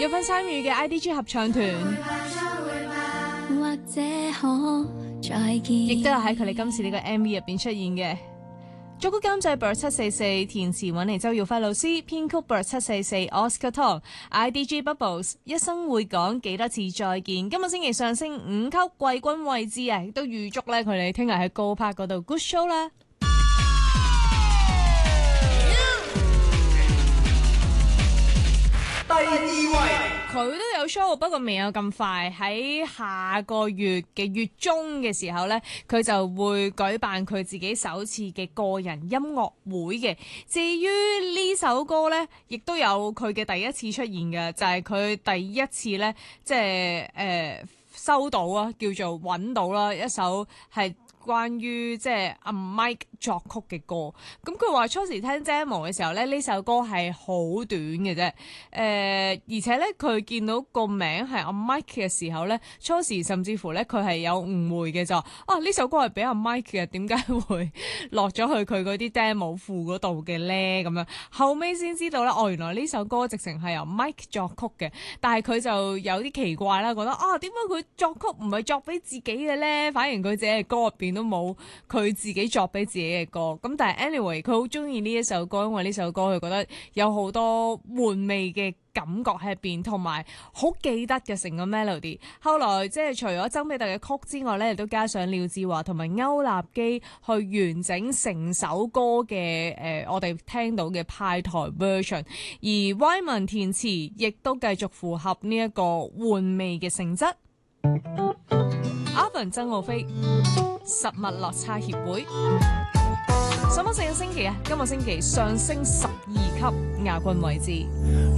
結婚參與嘅 IDG 合唱團， 或者可再見， 亦都有喺佢哋今次呢個 MV 入邊出現嘅。作曲監製 Bird 744，填詞揾嚟周耀輝老師，編曲 Bird 744 Oscar Tong，IDG Bubbles， 一生會講幾多次再見。今個星期上升5級季軍位置啊，亦都預祝咧佢哋聽日喺高拍嗰度 Good Show 啦。 第二位佢都有 show， 不過未有咁快。喺下個月嘅月中嘅時候呢，佢就會舉辦佢自己首次嘅個人音樂會嘅。至於呢首歌呢，亦都有佢嘅第一次出現嘅，就係佢第一次呢，即係收到啊，叫做揾到啦，一首係關於即係阿 Mike 作曲嘅歌。咁佢話初時聽 demo 嘅時候咧，呢首歌係好短嘅啫。而且咧佢見到個名係阿 Mike 嘅時候咧，初時甚至乎咧佢係有誤會嘅，就呢首歌係俾阿 Mike 嘅，點解會落咗去佢嗰啲 demo 庫嗰度嘅咧？咁樣後尾先知道咧，原來呢首歌直情係由 Mike 作曲嘅。但係佢就有啲奇怪啦，覺得點解佢作曲唔係作俾自己嘅咧？反而佢自己嘅歌入邊都冇佢自己作俾自己嘅歌。咁但係 anyway 佢好中意呢一首歌，因為呢首歌佢覺得有好多玩味嘅感覺喺入邊，同埋好記得嘅成個 melody。後來即係除咗曾比特嘅曲之外咧，亦都加上廖智華同埋歐立基去完整成首歌嘅我哋聽到嘅派台 version。而 Wyman 填詞亦都繼續符合呢一個玩味嘅性質。Alvin 曾浩飛實物落差協會上咗4個星期啊，今個星期上升12級亞軍位置。